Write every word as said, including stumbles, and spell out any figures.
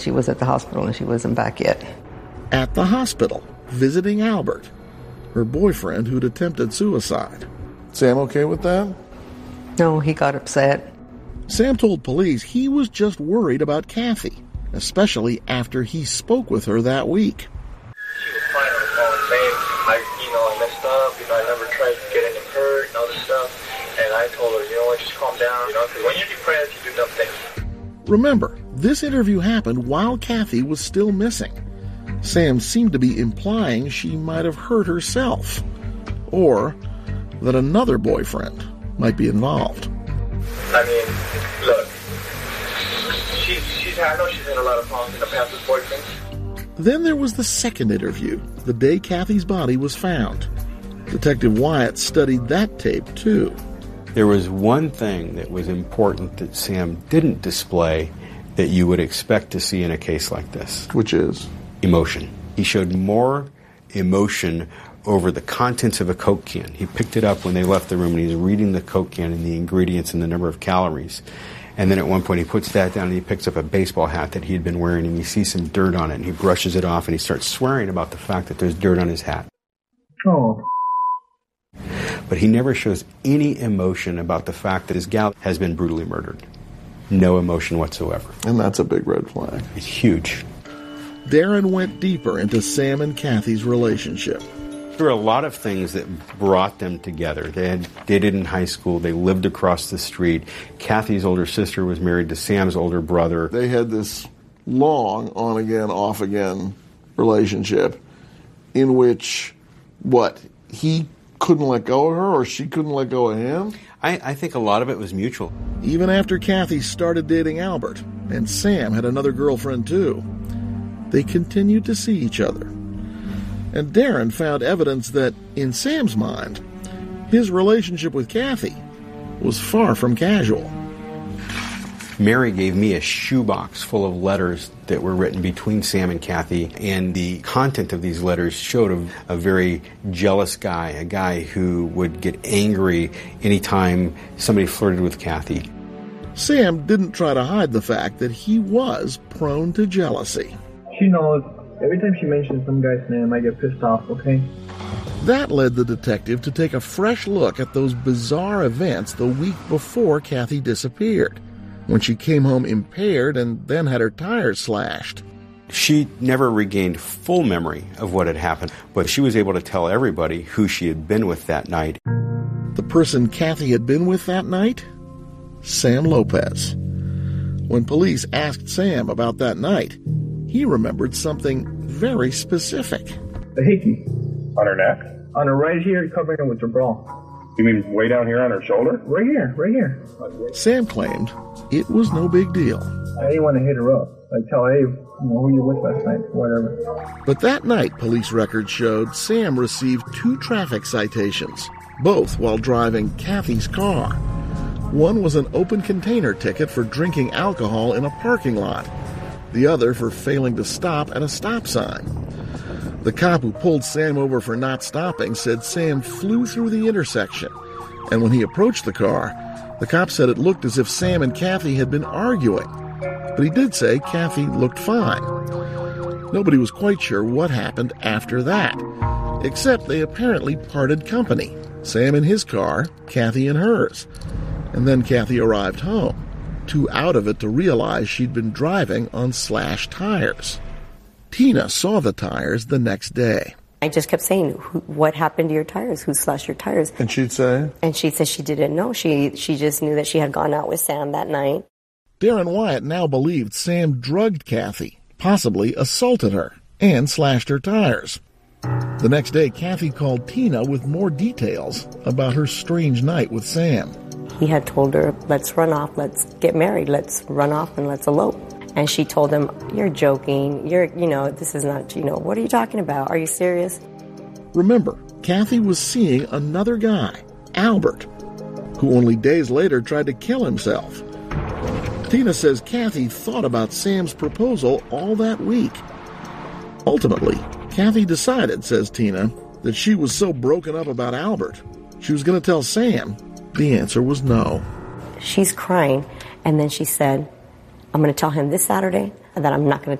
She was at the hospital and she wasn't back yet. At the hospital, visiting Albert, her boyfriend who'd attempted suicide. Sam okay with that? No, he got upset. Sam told police he was just worried about Kathy, especially after he spoke with her that week. She was crying on the phone saying, I, you know, I messed up, you know, I never tried to get any hurt and all this stuff. And I told her, you know what, just calm down, you know, because when you're depressed, you do dumb things. Remember, this interview happened while Kathy was still missing. Sam seemed to be implying she might have hurt herself, or that another boyfriend might be involved. I mean, look, she, she's, I know she's had a lot of problems in the past with boyfriends. Then there was the second interview, the day Kathy's body was found. Detective Wyatt studied that tape, too. There was one thing that was important that Sam didn't display that you would expect to see in a case like this. Which is? Emotion. He showed more emotion over the contents of a Coke can. He picked it up when they left the room and he was reading the Coke can and the ingredients and the number of calories. And then at one point he puts that down and he picks up a baseball hat that he had been wearing and he sees some dirt on it and he brushes it off and he starts swearing about the fact that there's dirt on his hat. Oh. But he never shows any emotion about the fact that his gal has been brutally murdered. No emotion whatsoever. And that's a big red flag. It's huge. Darren went deeper into Sam and Kathy's relationship. There were a lot of things that brought them together. They had dated in high school. They lived across the street. Kathy's older sister was married to Sam's older brother. They had this long on-again, off-again relationship in which, what, he couldn't let go of her or she couldn't let go of him? I, I think a lot of it was mutual. Even after Kathy started dating Albert, and Sam had another girlfriend too, they continued to see each other. And Darren found evidence that, in Sam's mind, his relationship with Kathy was far from casual. Mary gave me a shoebox full of letters that were written between Sam and Kathy, and the content of these letters showed a, a very jealous guy, a guy who would get angry anytime somebody flirted with Kathy. Sam didn't try to hide the fact that he was prone to jealousy. She knows. Every time she mentions some guy's name, I get pissed off, okay? That led the detective to take a fresh look at those bizarre events the week before Kathy disappeared, when she came home impaired and then had her tires slashed. She never regained full memory of what had happened, but she was able to tell everybody who she had been with that night. The person Kathy had been with that night? Sam Lopez. When police asked Sam about that night, he remembered something very specific. The hickey. On her neck? On her right here, covering her with her bra. You mean way down here on her shoulder? Right here, right here. Sam claimed it was no big deal. I didn't want to hit her up. Like, tell her, hey, you know, who you with last night, whatever. But that night, police records showed Sam received two traffic citations, both while driving Kathy's car. One was an open container ticket for drinking alcohol in a parking lot. The other for failing to stop at a stop sign. The cop who pulled Sam over for not stopping said Sam flew through the intersection, and when he approached the car, the cop said it looked as if Sam and Kathy had been arguing. But he did say Kathy looked fine. Nobody was quite sure what happened after that, except they apparently parted company, Sam in his car, Kathy in hers. And then Kathy arrived home, too out of it to realize she'd been driving on slashed tires. Tina saw the tires the next day. I just kept saying, what happened to your tires? Who slashed your tires? And she'd say? And she said she didn't know. She she just knew that she had gone out with Sam that night. Darren Wyatt now believed Sam drugged Kathy, possibly assaulted her, and slashed her tires. The next day, Kathy called Tina with more details about her strange night with Sam. He had told her, let's run off, let's get married, let's run off and let's elope. And she told him, you're joking, you're, you know, this is not, you know, what are you talking about? Are you serious? Remember, Kathy was seeing another guy, Albert, who only days later tried to kill himself. Tina says Kathy thought about Sam's proposal all that week. Ultimately, Kathy decided, says Tina, that she was so broken up about Albert, she was going to tell Sam. The answer was no. She's crying, and then she said, I'm going to tell him this Saturday that I'm not going to